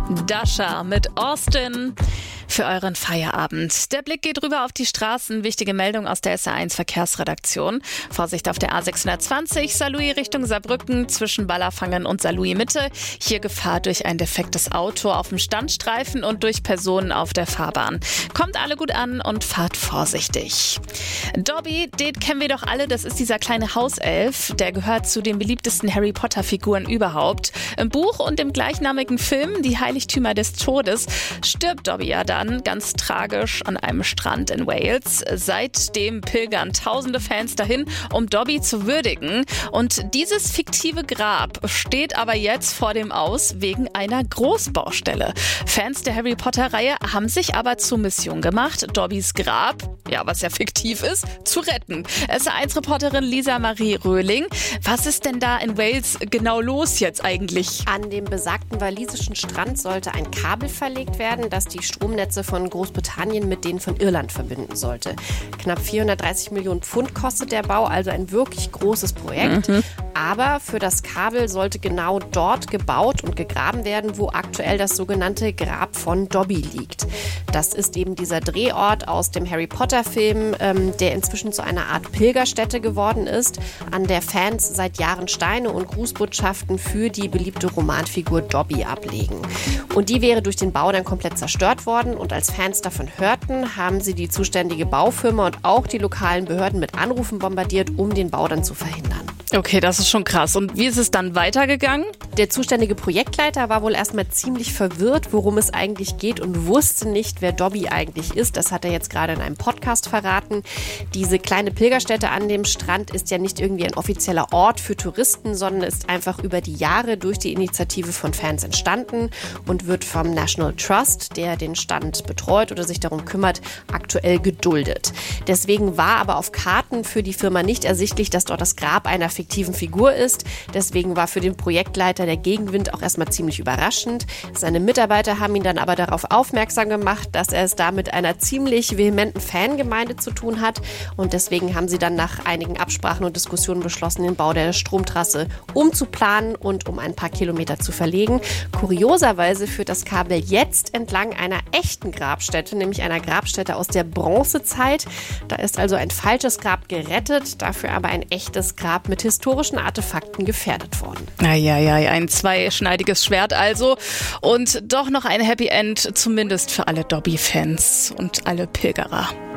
Dasha mit Austin für euren Feierabend. Der Blick geht rüber auf die Straßen. Wichtige Meldung aus der SR1 Verkehrsredaktion. Vorsicht auf der A620, Saarlouis Richtung Saarbrücken zwischen Ballerfangen und Saarlouis Mitte. Hier Gefahr durch ein defektes Auto auf dem Standstreifen und durch Personen auf der Fahrbahn. Kommt alle gut an und fahrt vorsichtig. Dobby, den kennen wir doch alle. Das ist dieser kleine Hauself. Der gehört zu den beliebtesten Harry Potter Figuren überhaupt. Im Buch und im gleichnamigen Film Die Heiligtümer des Todes stirbt Dobby ja dann ganz tragisch an einem Strand in Wales. Seitdem pilgern tausende Fans dahin, um Dobby zu würdigen. Und dieses fiktive Grab steht aber jetzt vor dem Aus wegen einer Großbaustelle. Fans der Harry Potter-Reihe haben sich aber zur Mission gemacht, Dobbys Grab, ja, was ja fiktiv ist, zu retten. SR1-Reporterin Lisa Marie Röhling. Was ist denn da in Wales genau los jetzt eigentlich? An dem besagten walisischen Strand sollte ein Kabel verlegt werden, das die Stromnetze von Großbritannien mit denen von Irland verbinden sollte. Knapp 430 Millionen Pfund kostet der Bau, also ein wirklich großes Projekt. Aber für das Kabel sollte genau dort gebaut und gegraben werden, wo aktuell das sogenannte Grab von Dobby liegt. Das ist eben dieser Drehort aus dem Harry Potter-Film, der inzwischen zu einer Art Pilgerstätte geworden ist, an der Fans seit Jahren Steine und Grußbotschaften für die beliebte Romanfigur Dobby ablegen. Und die wäre durch den Bau dann komplett zerstört worden. Und als Fans davon hörten, haben sie die zuständige Baufirma und auch die lokalen Behörden mit Anrufen bombardiert, um den Bau dann zu verhindern. Okay, das ist schon krass. Und wie ist es dann weitergegangen? Der zuständige Projektleiter war wohl erstmal ziemlich verwirrt, worum es eigentlich geht und wusste nicht, wer Dobby eigentlich ist. Das hat er jetzt gerade in einem Podcast verraten. Diese kleine Pilgerstätte an dem Strand ist ja nicht irgendwie ein offizieller Ort für Touristen, sondern ist einfach über die Jahre durch die Initiative von Fans entstanden und wird vom National Trust, der den Stand betreut oder sich darum kümmert, aktuell geduldet. Deswegen war aber auf Karten für die Firma nicht ersichtlich, dass dort das Grab einer fiktiven Figur ist. Deswegen war für den Projektleiter der Gegenwind auch erstmal ziemlich überraschend. Seine Mitarbeiter haben ihn dann aber darauf aufmerksam gemacht, dass er es da mit einer ziemlich vehementen Fangemeinde zu tun hat. Und deswegen haben sie dann nach einigen Absprachen und Diskussionen beschlossen, den Bau der Stromtrasse umzuplanen und um ein paar Kilometer zu verlegen. Kurioserweise führt das Kabel jetzt entlang einer echten Grabstätte, nämlich einer Grabstätte aus der Bronzezeit. Da ist also ein falsches Grab gerettet, dafür aber ein echtes Grab mit historischen Artefakten gefährdet worden. Ein zweischneidiges Schwert also. Und doch noch ein Happy End, zumindest für alle Dobby-Fans und alle Pilgerer.